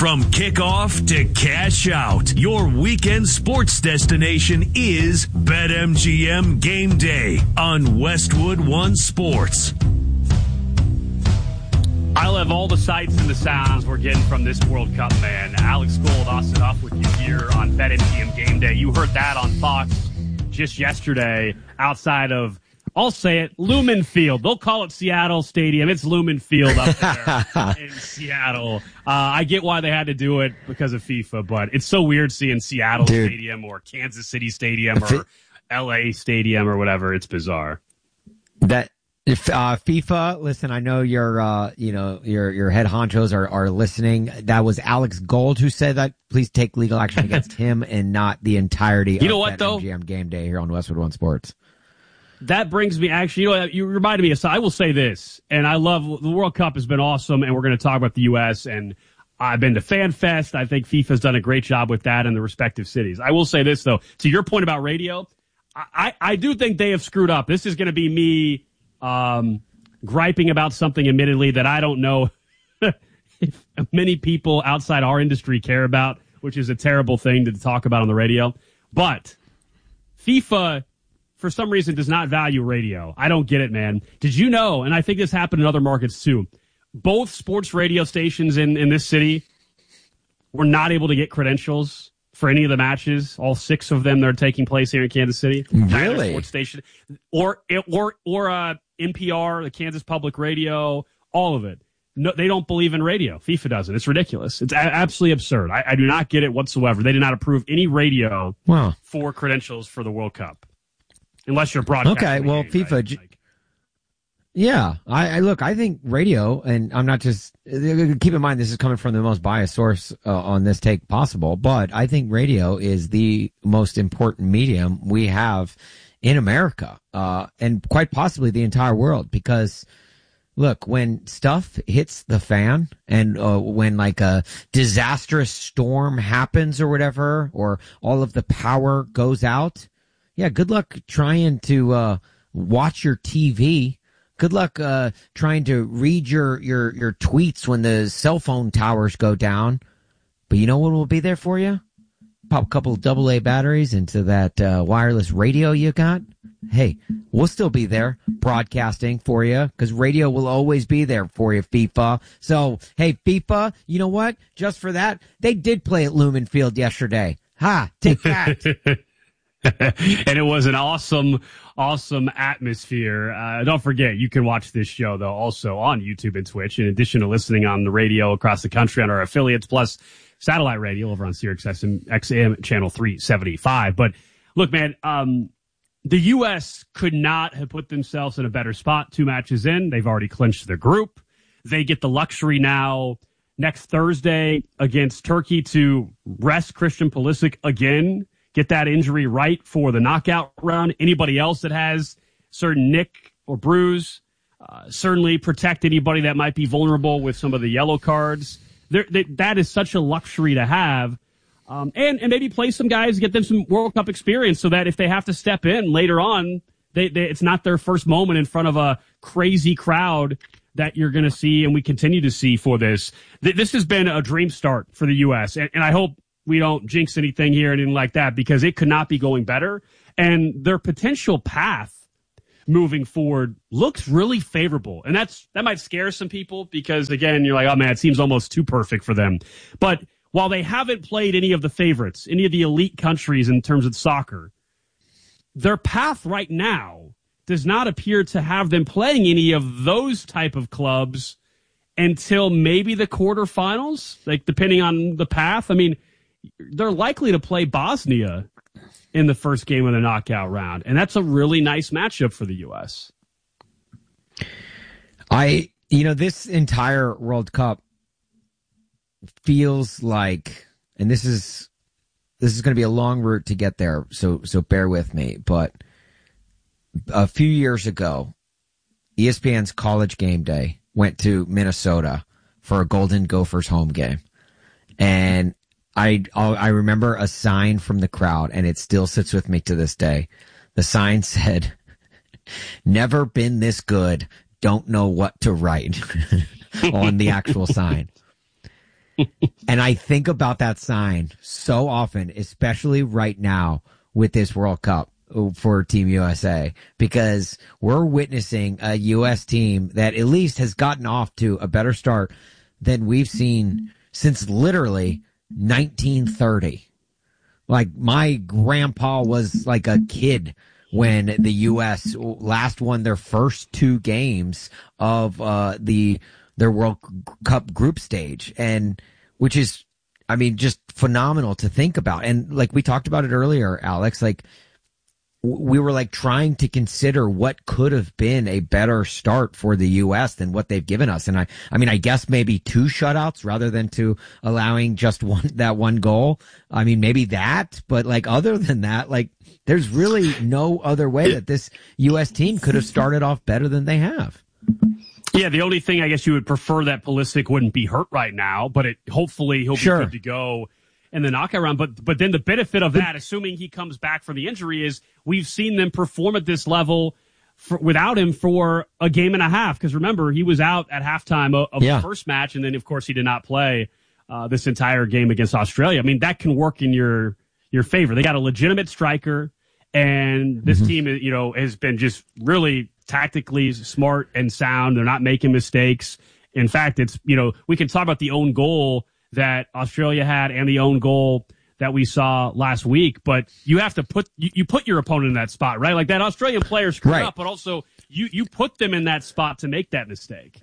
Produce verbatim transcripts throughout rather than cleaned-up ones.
From kickoff to cash out, your weekend sports destination is BetMGM Game Day on Westwood One Sports. I love all the sights and the sounds we're getting from this World Cup, man. Alex Gold, Austin Huff with you here on BetMGM Game Day. You heard that on Fox just yesterday outside of, I'll say it, Lumen Field. They'll call it Seattle Stadium. It's Lumen Field up there in Seattle. Uh, I get why they had to do it because of FIFA, but it's so weird seeing Seattle Dude. Stadium or Kansas City Stadium or L A Stadium or whatever. It's bizarre. That if uh, FIFA, listen, I know your uh, you know your your head honchos are, are listening. That was Alex Gold who said that. Please take legal action against him and not the entirety you of know what, though? M G M Game Day here on Westwood One Sports. That brings me, actually, you know, you reminded me of, so I will say this, and I love, the World Cup has been awesome, and we're going to talk about the U S, and I've been to Fan Fest. I think FIFA's done a great job with that in the respective cities. I will say this, though, to your point about radio, I, I do think they have screwed up. This is going to be me um, griping about something, admittedly, that I don't know if many people outside our industry care about, which is a terrible thing to talk about on the radio. But FIFA, for some reason, does not value radio. I don't get it, man. Did you know, and I think this happened in other markets too, both sports radio stations in, in this city were not able to get credentials for any of the matches. All six of them that are taking place here in Kansas City. Really? Sports station. Or, or, or uh, N P R, the Kansas Public Radio, all of it. No, they don't believe in radio. FIFA doesn't. It's ridiculous. It's a- absolutely absurd. I, I do not get it whatsoever. They did not approve any radio wow. for credentials for the World Cup. Unless you're broadcasting. Okay, well, game, FIFA. Right? Like, yeah, I, I look. I think radio, and I'm not just. Keep in mind, this is coming from the most biased source uh, on this take possible. But I think radio is the most important medium we have in America, uh, and quite possibly the entire world. Because look, when stuff hits the fan, and uh, when like a disastrous storm happens or whatever, or all of the power goes out. Yeah, good luck trying to uh, watch your T V. Good luck uh, trying to read your, your, your tweets when the cell phone towers go down. But you know what will be there for you? Pop a couple of double A batteries into that uh, wireless radio you got. Hey, we'll still be there broadcasting for you because radio will always be there for you, FIFA. So, hey, FIFA, you know what? Just for that, they did play at Lumen Field yesterday. Ha, take that. And it was an awesome, awesome atmosphere. Uh, don't forget, you can watch this show, though, also on YouTube and Twitch, in addition to listening on the radio across the country on our affiliates, plus satellite radio over on Sirius X M channel three seventy-five. But look, man, um, the U S could not have put themselves in a better spot two matches in. They've already clinched their group. They get the luxury now next Thursday against Turkey to rest Christian Pulisic again. Get that injury right for the knockout round. Anybody else that has certain nick or bruise, uh, certainly protect anybody that might be vulnerable with some of the yellow cards. There, they, that is such a luxury to have. Um, and, and maybe play some guys, get them some World Cup experience so that if they have to step in later on, they, they, it's not their first moment in front of a crazy crowd that you're going to see and we continue to see for this. This has been a dream start for the U S, and, and I hope we don't jinx anything here, anything like that, because it could not be going better. And their potential path moving forward looks really favorable. And that's that might scare some people because, again, you're like, oh, man, it seems almost too perfect for them. But while they haven't played any of the favorites, any of the elite countries in terms of soccer, their path right now does not appear to have them playing any of those type of clubs until maybe the quarterfinals, like depending on the path. I mean, they're likely to play Bosnia in the first game of the knockout round, and that's a really nice matchup for the U S. I, you know, this entire World Cup feels like, and this is this is going to be a long route to get there, so so bear with me. But a few years ago, E S P N's College Game Day went to Minnesota for a Golden Gophers home game, and I I remember a sign from the crowd, and it still sits with me to this day. The sign said, "Never been this good. Don't know what to write," on the actual sign. And I think about that sign so often, especially right now with this World Cup for Team U S A, because we're witnessing a U S team that at least has gotten off to a better start than we've seen since literally nineteen thirty. Like, my grandpa was like a kid when the U S last won their first two games of uh the their World Cup group stage, and which is, I mean, just phenomenal to think about. And like we talked about it earlier, Alex, like we were like trying to consider what could have been a better start for the U S than what they've given us. And I, I mean, I guess maybe two shutouts rather than to allowing just one, that one goal. I mean, maybe that, but like other than that, like there's really no other way that this U S team could have started off better than they have. Yeah, the only thing I guess you would prefer that Pulisic wouldn't be hurt right now, but it hopefully he'll be sure. good to go in the knockout round. But but then the benefit of that, assuming he comes back from the injury, is we've seen them perform at this level for, without him for a game and a half. Because remember, he was out at halftime of, of yeah. the first match, and then of course he did not play uh, this entire game against Australia. I mean, that can work in your your favor. They got a legitimate striker, and this mm-hmm. team, you know, has been just really tactically smart and sound. They're not making mistakes. In fact, it's, you know, we can talk about the own goal that Australia had and the own goal that we saw last week, but you have to put, you, you put your opponent in that spot, right? Like that Australian player screwed right. up, but also you, you put them in that spot to make that mistake.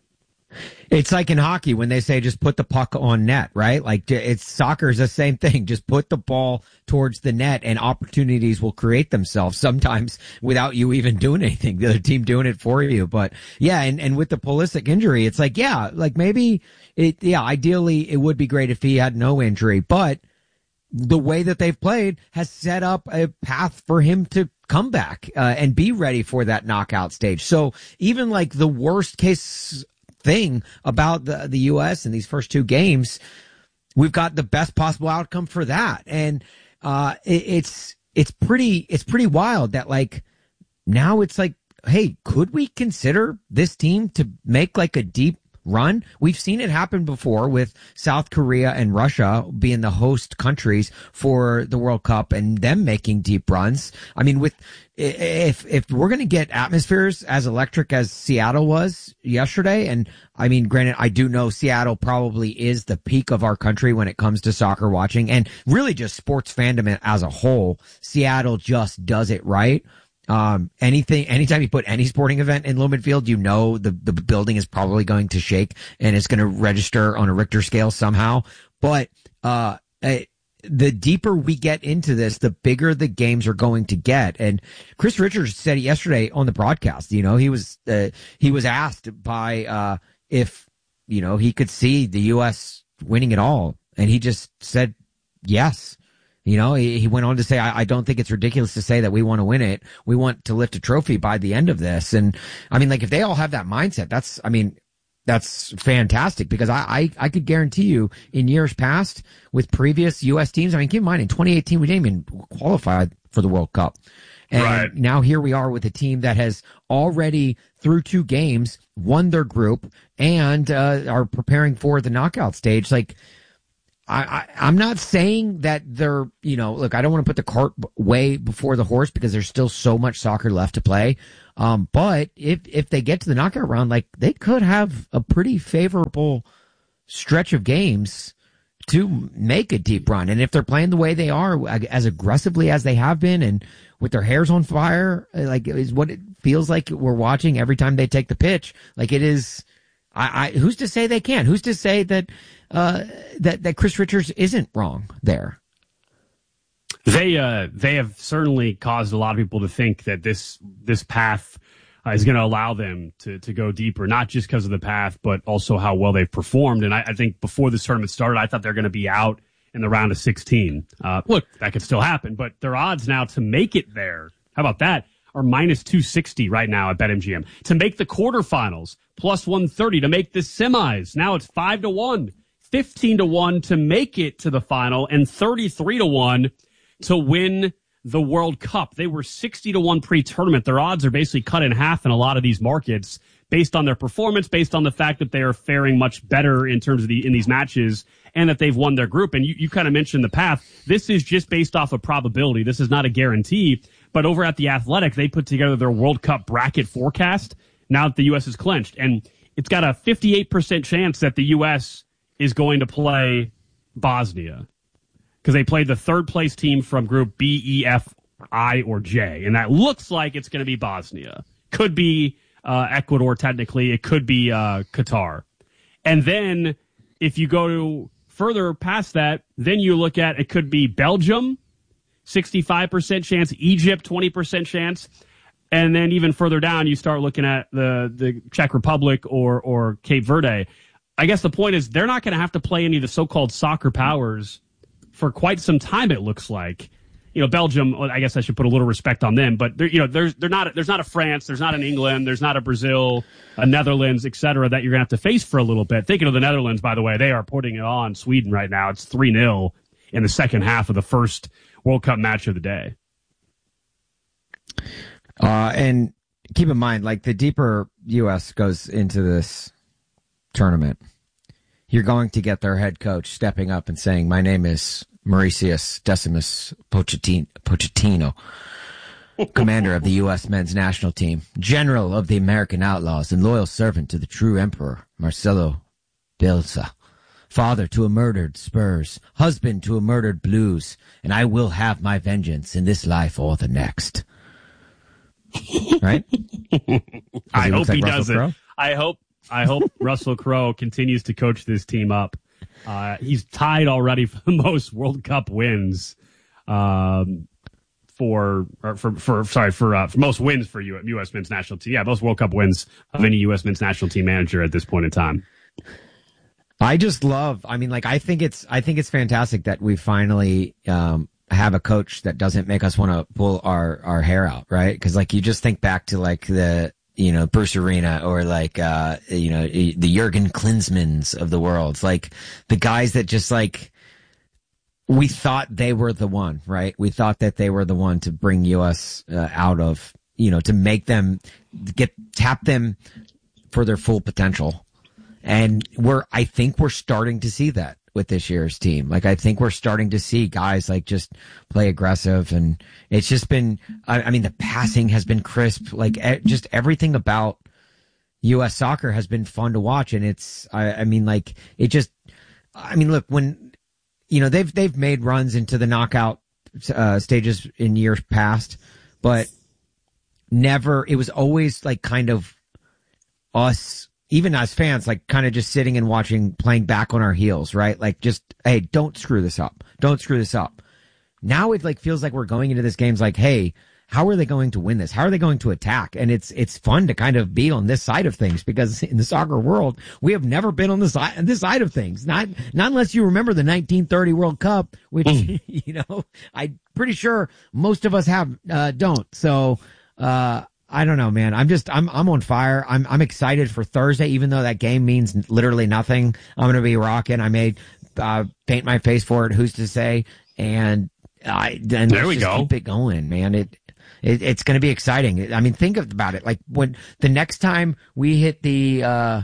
It's like in hockey when they say just put the puck on net, right? Like it's soccer is the same thing. Just put the ball towards the net and opportunities will create themselves sometimes without you even doing anything. The other team doing it for you. But yeah, and, and with the Pulisic injury, it's like, yeah, like maybe it, yeah, ideally it would be great if he had no injury, but the way that they've played has set up a path for him to come back uh, and be ready for that knockout stage. So even like the worst case thing about the the U S in these first two games, we've got the best possible outcome for that. And uh it, it's it's pretty it's pretty wild that like now it's like, hey, could we consider this team to make like a deep run? We've seen it happen before with South Korea and Russia being the host countries for the World Cup and them making deep runs. I mean, with if if we're going to get atmospheres as electric as Seattle was yesterday, and I mean, granted, I do know Seattle probably is the peak of our country when it comes to soccer watching and really just sports fandom as a whole. Seattle just does it right. Um, anything, anytime you put any sporting event in Lumen Field, you know, the, the building is probably going to shake and it's going to register on a Richter scale somehow. But, uh, it, the deeper we get into this, the bigger the games are going to get. And Chris Richards said it yesterday on the broadcast, you know, he was, uh, he was asked by, uh, if, you know, he could see the U S winning it all. And he just said, yes. You know, he, he went on to say, I, I don't think it's ridiculous to say that we want to win it. We want to lift a trophy by the end of this. And I mean, like if they all have that mindset, that's, I mean, that's fantastic because I, I, I could guarantee you in years past with previous U S teams, I mean, keep in mind in twenty eighteen, we didn't even qualify for the World Cup. And right. now here we are with a team that has already through two games won their group and, uh, are preparing for the knockout stage. Like, I, I, I'm not saying that they're, you know, look, I don't want to put the cart way before the horse because there's still so much soccer left to play. Um, but if, if they get to the knockout round, like they could have a pretty favorable stretch of games to make a deep run. And if they're playing the way they are, as aggressively as they have been and with their hairs on fire, like is what it feels like we're watching every time they take the pitch. Like it is, I, I who's to say they can't? Who's to say that, uh, that, that Chris Richards isn't wrong there? They, uh, they have certainly caused a lot of people to think that this, this path uh, is going to allow them to, to go deeper, not just because of the path, but also how well they've performed. And I, I think before this tournament started, I thought they're going to be out in the round of sixteen. Uh, look, that could still happen, but their odds now to make it there, how about that, are minus two sixty right now at BetMGM. To make the quarterfinals, plus one thirty. To make the semis, now it's five to one. fifteen to one to make it to the final, and thirty-three to one to win the World Cup. They were sixty to one pre-tournament. Their odds are basically cut in half in a lot of these markets based on their performance, based on the fact that they are faring much better in terms of the in these matches, and that they've won their group. And you, you kind of mentioned the path. This is just based off of probability. This is not a guarantee. But over at The Athletic, they put together their World Cup bracket forecast now that the U S is clinched. And it's got a fifty-eight percent chance that the U S is going to play Bosnia, because they played the third place team from Group B, E, F, I, or J. And that looks like it's going to be Bosnia. Could be uh, Ecuador, technically. It could be uh, Qatar. And then if you go to further past that, then you look at, it could be Belgium, sixty-five percent chance, Egypt, twenty percent chance. And then even further down, you start looking at the, the Czech Republic or, or Cape Verde. I guess the point is they're not going to have to play any of the so-called soccer powers for quite some time, it looks like. You know, Belgium, I guess I should put a little respect on them, but you know, there's they're not there's not a France, there's not an England, there's not a Brazil, a Netherlands, et cetera, that you're gonna have to face for a little bit. Thinking of the Netherlands, by the way, they are putting it on Sweden right now. It's three nil in the second half of the first World Cup match of the day. Uh, and keep in mind, like, the deeper U S goes into this tournament, you're going to get their head coach stepping up and saying, "My name is Mauritius Decimus Pochettino, Pochettino commander of the U S men's national team, general of the American Outlaws, and loyal servant to the true emperor, Marcelo Bielsa, father to a murdered Spurs, husband to a murdered Blues, and I will have my vengeance in this life or the next." Right? I hope like he Russell does Crowe? it. I hope I hope Russell Crowe continues to coach this team up. Uh, he's tied already for the most World Cup wins, um, for, or for, for, sorry, for, uh, for most wins for U- U S men's national team. Yeah, most World Cup wins of any U S men's national team manager at this point in time. I just love, I mean, like, I think it's, I think it's fantastic that we finally, um, have a coach that doesn't make us want to pull our, our hair out, right? Cause like, you just think back to like the, you know, Bruce Arena or like, uh, you know, the Jurgen Klinsmanns of the world. It's like the guys that just like, we thought they were the one, right? We thought that they were the one to bring U S uh, out of, you know, to make them get, tap them for their full potential. And we're, I think we're starting to see that with this year's team. Like, I think we're starting to see guys like just play aggressive, and it's just been, I, I mean, the passing has been crisp. Like, e- just everything about U S soccer has been fun to watch. And it's, I, I mean, like, it just, I mean, look, when, you know, they've, they've made runs into the knockout, uh, stages in years past, but never, it was always like kind of us, even as fans, like kind of just sitting and watching, playing back on our heels, right? Like, just, hey, don't screw this up. Don't screw this up. Now it like feels like we're going into this game's like, hey, how are they going to win this? How are they going to attack? And it's, it's fun to kind of be on this side of things, because in the soccer world, we have never been on the side, on this side of things. Not, not unless you remember the nineteen thirty World Cup, which, you know, I'm pretty sure most of us have, uh, don't. So, uh, I don't know, man. I'm just, I'm, I'm on fire. I'm, I'm excited for Thursday, even though that game means literally nothing. I'm going to be rocking. I may, uh, paint my face for it. Who's to say? And I, then there we just go. Keep it going, man. It, it it's going to be exciting. I mean, think about it. Like, when the next time we hit the, uh,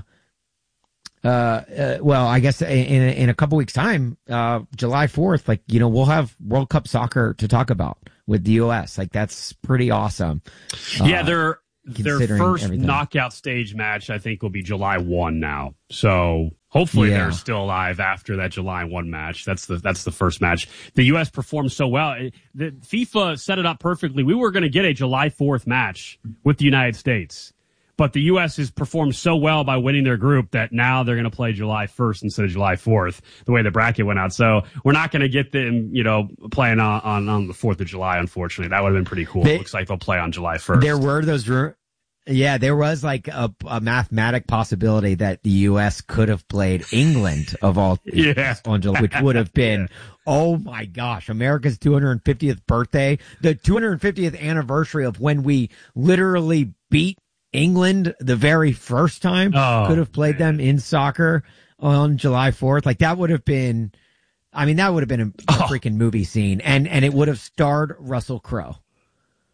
uh, uh well, I guess in, in a couple weeks time, uh, July fourth, like, you know, we'll have World Cup soccer to talk about with the U S. Like, that's pretty awesome. Yeah, uh, their their first everything. knockout stage match, I think, will be July first now. So hopefully Yeah. they're still alive after that July first match. That's the that's the first match. The U S performed so well. It- The FIFA set it up perfectly. We were going to get a July fourth match with the United States, but the U S has performed so well by winning their group that now they're going to play July first instead of July fourth, the way the bracket went out. So we're not going to get them, you know, playing on, on, on the fourth of July, unfortunately. That would have been pretty cool. They- It looks like they'll play on July first. There were those, ru- yeah, there was like a, a mathematic possibility that the U S could have played England of all Yeah. on July, which would have been, oh my gosh, America's two hundred fiftieth birthday, the two hundred fiftieth anniversary of when we literally beat England the very first time. Oh, could have played them in soccer on July fourth. Like, that would have been, I mean, that would have been a, a Oh. freaking movie scene, and, and it would have starred Russell Crowe.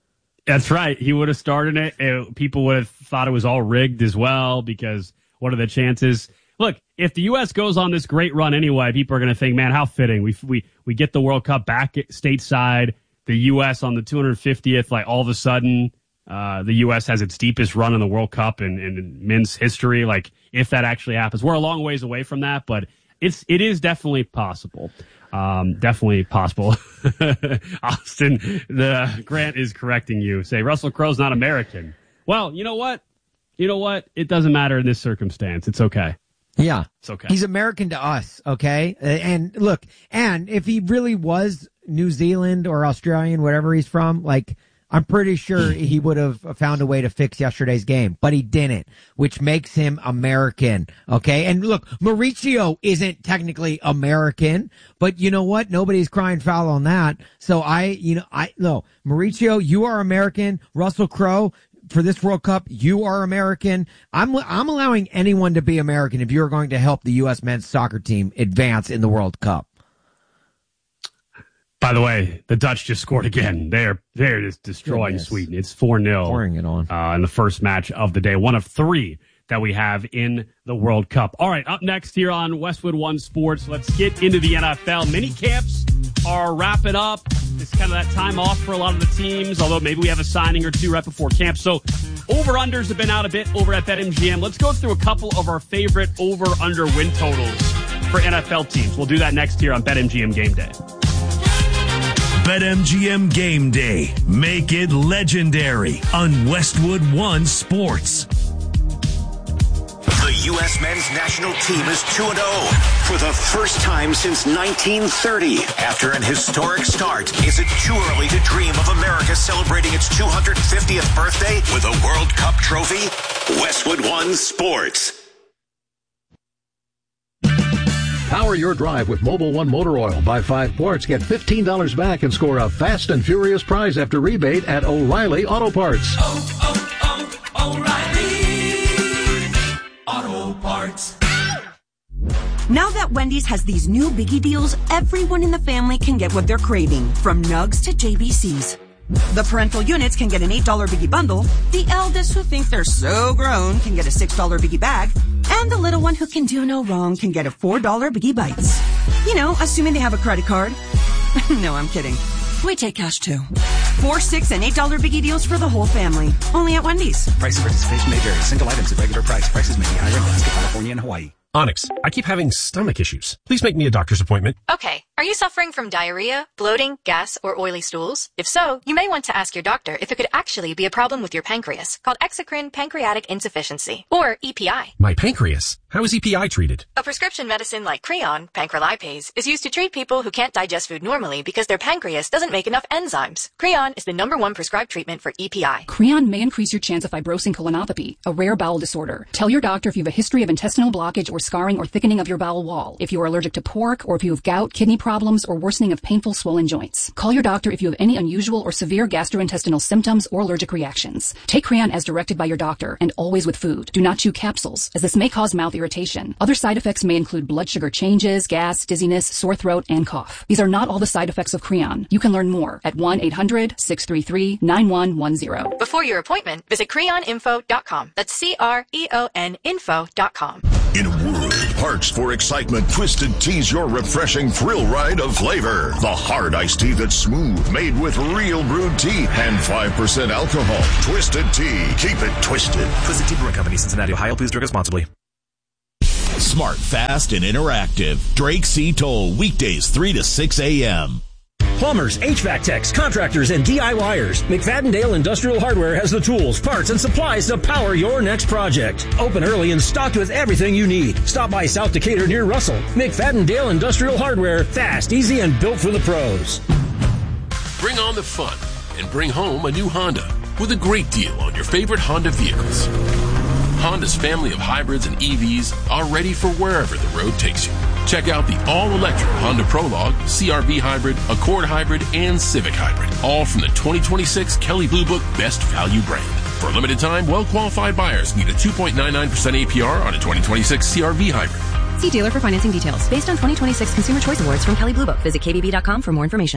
That's right. He would have started it. it. People would have thought it was all rigged as well, because what are the chances? Look, if the U S goes on this great run anyway, people are going to think, man, how fitting. We we we get the World Cup back stateside, the U S on the two hundred fiftieth, like all of a sudden uh, the U S has its deepest run in the World Cup in, in men's history. Like, if that actually happens, we're a long ways away from that, but it's it is definitely possible. Um, definitely possible. Austin, the Grant is correcting you. Say Russell Crowe's not American. Well, you know what? You know what? It doesn't matter in this circumstance. It's okay. Yeah. It's okay. He's American to us, okay? And look, and if he really was New Zealand or Australian, whatever he's from, like, I'm pretty sure he would have found a way to fix yesterday's game, but he didn't, which makes him American, okay? And look, Mauricio isn't technically American, but you know what? Nobody's crying foul on that. So I, you know, I, no, Mauricio, you are American. Russell Crowe, for this World Cup, you are American. I'm, I'm allowing anyone to be American if you're going to help the U S men's soccer team advance in the World Cup. By the way, the Dutch just scored again. They're they're just destroying Goodness. Sweden. It's four nil. Pouring it on. Uh, in the first match of the day. One of three that we have in the World Cup. All right, up next here on Westwood One Sports, let's get into the N F L. Mini camps are wrapping up. It's kind of that time off for a lot of the teams, although maybe we have a signing or two right before camp. So over-unders have been out a bit over at BetMGM. Let's go through a couple of our favorite over-under win totals for N F L teams. We'll do that next here on BetMGM Game Day. BetMGM Game Day. Make it legendary on Westwood One Sports. The U S men's national team is two and oh for the first time since nineteen thirty. After an historic start, is it too early to dream of America celebrating its two hundred fiftieth birthday with a World Cup trophy? Westwood One Sports. Power your drive with Mobil one Motor Oil. Buy five quarts, get fifteen dollars back, and score a fast and furious prize after rebate at O'Reilly Auto Parts. Oh, oh, oh, O'Reilly Auto Parts. Now that Wendy's has these new biggie deals, everyone in the family can get what they're craving, from nugs to J B Cs. The parental units can get an eight dollar biggie bundle, the eldest who think they're so grown can get a six dollar biggie bag, and the little one who can do no wrong can get a four dollar biggie bites. You know, assuming they have a credit card. No, I'm kidding. We take cash too. Four, six, and eight dollar biggie deals for the whole family. Only at Wendy's. Price and participation may vary. Single items at regular price. Prices may be higher in Alaska, California, and Hawaii. Onyx, I keep having stomach issues. Please make me a doctor's appointment. Okay. Are you suffering from diarrhea, bloating, gas, or oily stools? If so, you may want to ask your doctor if it could actually be a problem with your pancreas, called exocrine pancreatic insufficiency, or E P I. My pancreas? How is E P I treated? A prescription medicine like Creon, pancrelipase, is used to treat people who can't digest food normally because their pancreas doesn't make enough enzymes. Creon is the number one prescribed treatment for E P I. Creon may increase your chance of fibrosing colonopathy, a rare bowel disorder. Tell your doctor if you have a history of intestinal blockage or scarring or thickening of your bowel wall, if you are allergic to pork, or if you have gout, kidney problems, or worsening of painful swollen joints. Call your doctor if you have any unusual or severe gastrointestinal symptoms or allergic reactions. Take Creon as directed by your doctor, and always with food. Do not chew capsules, as this may cause mouth irritation. Other side effects may include blood sugar changes, gas, dizziness, sore throat, and cough. These are not all the side effects of Creon. You can learn more at one eight hundred six three three nine one one zero. Before your appointment, visit creon info dot com. That's C R E O N info dot com. In a world parched for excitement, Twisted Tea's your refreshing thrill ride of flavor. The hard iced tea that's smooth, made with real brewed tea and five percent alcohol. Twisted Tea. Keep it twisted. Twisted Tea Brewing Company, Cincinnati, Ohio. Please drink responsibly. Smart, fast, and interactive. Drake C. Toll, weekdays three to six a.m. Plumbers, H V A C techs, contractors, and DIYers. McFadden-Dale Industrial Hardware has the tools, parts, and supplies to power your next project. Open early and stocked with everything you need. Stop by South Decatur near Russell. McFadden-Dale Industrial Hardware. Fast, easy, and built for the pros. Bring on the fun and bring home a new Honda with a great deal on your favorite Honda vehicles. Honda's family of hybrids and E Vs are ready for wherever the road takes you. Check out the all-electric Honda Prologue, C R V Hybrid, Accord Hybrid, and Civic Hybrid, all from the twenty twenty-six Kelley Blue Book Best Value brand. For a limited time, well-qualified buyers get a two point nine nine percent A P R on a twenty twenty-six C R V Hybrid. See dealer for financing details. Based on twenty twenty-six Consumer Choice Awards from Kelley Blue Book. Visit K B B dot com for more information.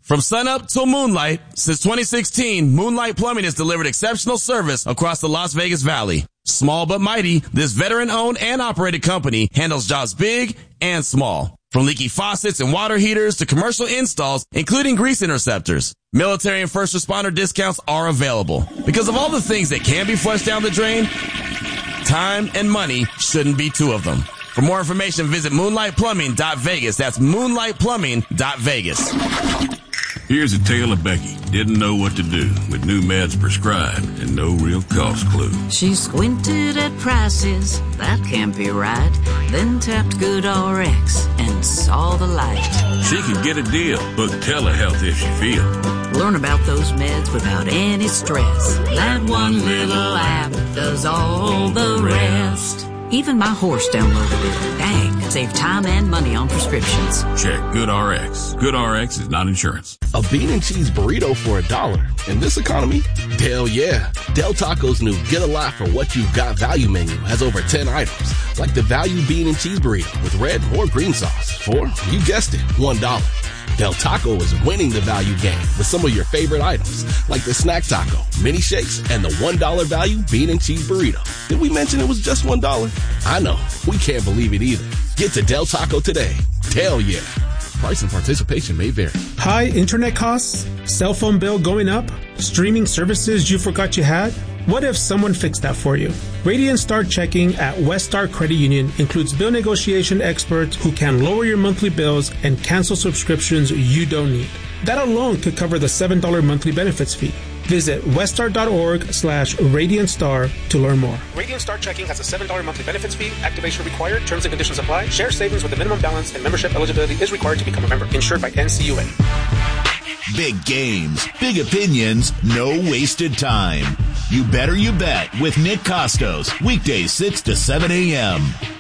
From sunup till moonlight, since twenty sixteen, Moonlight Plumbing has delivered exceptional service across the Las Vegas Valley. Small but mighty, this veteran-owned and operated company handles jobs big and small. From leaky faucets and water heaters to commercial installs, including grease interceptors. Military and first responder discounts are available. Because of all the things that can be flushed down the drain, time and money shouldn't be two of them. For more information, visit moonlight plumbing dot vegas. That's moonlight plumbing dot vegas. Here's a tale of Becky. Didn't know what to do with new meds prescribed and no real cost clue. She squinted at prices, that can't be right. Then tapped GoodRx and saw the light. She could get a deal. Book telehealth if she feel. Learn about those meds without any stress. That one little app does all the rest. Even my horse downloaded it. Dang, save time and money on prescriptions. Check GoodRx. GoodRx is not insurance. A bean and cheese burrito for a dollar. In this economy? Hell yeah. Del Taco's new Get a Lot for What You've Got value menu has over ten items, like the value bean and cheese burrito with red or green sauce for, you guessed it, one dollar. Del Taco is winning the value game with some of your favorite items, like the snack taco, mini shakes, and the one dollar value bean and cheese burrito. Did we mention it was just one dollar? I know. We can't believe it either. Get to Del Taco today. Hell yeah. Price and participation may vary. High internet costs? Cell phone bill going up? Streaming services you forgot you had? What if someone fixed that for you? Radiant Star Checking at Westar Credit Union includes bill negotiation experts who can lower your monthly bills and cancel subscriptions you don't need. That alone could cover the seven dollars monthly benefits fee. Visit westar.org slash Radiant Star to learn more. Radiant Star Checking has a seven dollars monthly benefits fee. Activation required. Terms and conditions apply. Share savings with a minimum balance and membership eligibility is required to become a member. Insured by N C U A. Big games, big opinions, no wasted time. You Better You Bet with Nick Costos. Weekdays six to seven a.m.